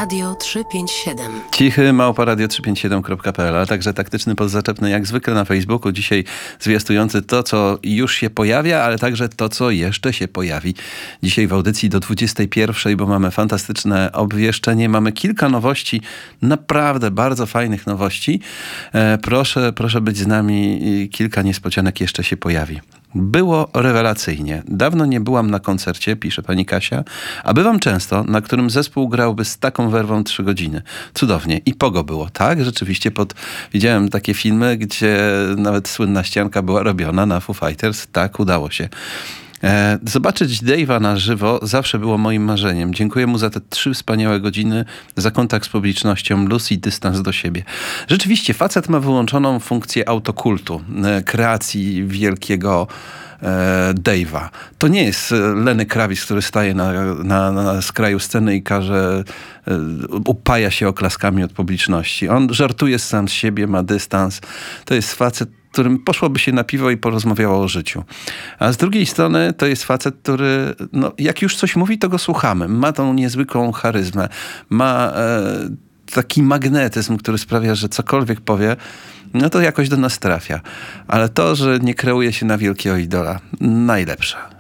Radio 357. Cichy @radio357.pl, a także taktyczny podzaczepny jak zwykle na Facebooku. Dzisiaj zwiastujący to, co już się pojawia, ale także to, co jeszcze się pojawi. Dzisiaj w audycji do 21, bo mamy fantastyczne obwieszczenie. Mamy kilka nowości, naprawdę bardzo fajnych nowości. Proszę być z nami. Kilka niespodzianek jeszcze się pojawi. Było rewelacyjnie. Dawno nie byłam na koncercie, pisze pani Kasia, a bywam często, na którym zespół grałby z taką werwą 3 godziny. Cudownie. I pogo było, tak? Rzeczywiście widziałem takie filmy, gdzie nawet słynna ścianka była robiona na Foo Fighters. Tak, udało się. Zobaczyć Dave'a na żywo zawsze było moim marzeniem. Dziękuję mu za te 3 wspaniałe godziny, za kontakt z publicznością, luz i dystans do siebie. Rzeczywiście, facet ma wyłączoną funkcję autokultu, kreacji wielkiego Dave'a. To nie jest Lenny Kravitz, który staje na skraju sceny i upaja się oklaskami od publiczności. On żartuje sam z siebie, ma dystans. To jest facet, którym poszłoby się na piwo i porozmawiało o życiu. A z drugiej strony to jest facet, który jak już coś mówi, to go słuchamy. Ma tą niezwykłą charyzmę. Ma taki magnetyzm, który sprawia, że cokolwiek powie, to jakoś do nas trafia. Ale to, że nie kreuje się na wielkiego idola, najlepsze.